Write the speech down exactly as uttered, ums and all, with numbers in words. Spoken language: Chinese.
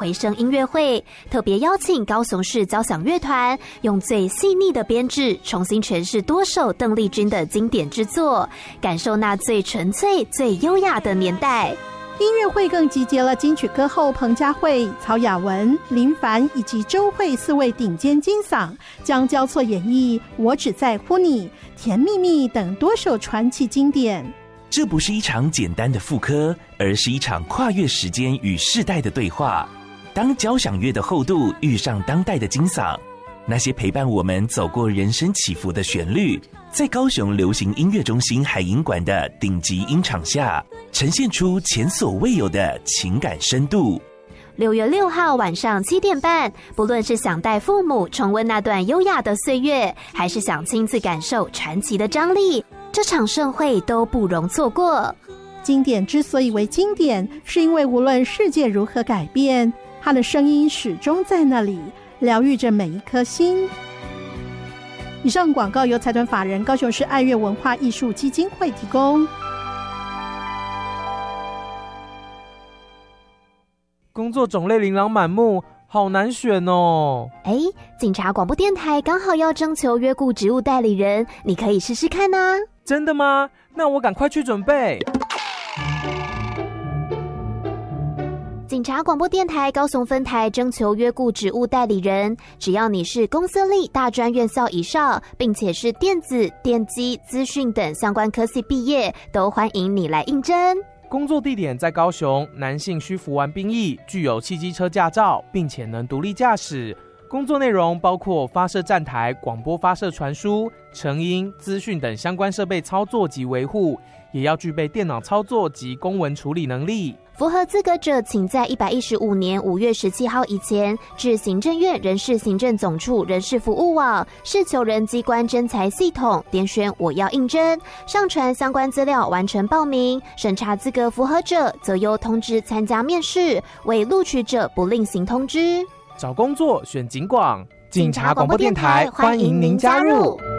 回声音乐会，特别邀请高雄市交响乐团，用最细腻的编制重新诠释多首邓丽君的经典之作，感受那最纯粹、最优雅的年代。 音乐会更集结了金曲歌后彭佳慧、曹雅文、林凡以及周蕙四位顶尖金嗓，将交错演绎《我只在乎你》、《甜蜜蜜》等多首传奇经典。 这不是一场简单的复刻，而是一场跨越时间与世代的对话。当交响乐的厚度遇上当代的金嗓，那些陪伴我们走过人生起伏的旋律，在高雄流行音乐中心海音馆的顶级音场下，呈现出前所未有的情感深度。 六月六号晚上七点半，不论是想带父母重温那段优雅的岁月，还是想亲自感受传奇的张力，这场盛会都不容错过。 经典之所以为经典，是因为无论世界如何改变，它的声音始终在那里，疗愈着每一颗心。以上广告由财团法人高雄市爱乐文化艺术基金会提供。 工作种类琳琅满目，好难选哦。 哎，警察广播电台刚好要征求约雇职务代理人，你可以试试看啊。 真的吗？那我赶快去准备。 警察广播电台高雄分台征求约雇职务代理人，只要你是公私立大专院校以上，并且是电子、电机、资讯等相关科系毕业，都欢迎你来应征。 工作地点在高雄，男性需服完兵役，具有汽机车驾照，并且能独立驾驶。工作内容包括发射站台、广播发射传输、成音、资讯等相关设备操作及维护，也要具备电脑操作及公文处理能力。 符合资格者，请在一百一十五年五月十七号以前至行政院人事行政总处人事服务网事求人机关征才系统点选我要应征，上传相关资料完成报名，审查资格符合者则由通知参加面试，为录取者不另行通知。 找工作选警广，警察广播电台欢迎您加入。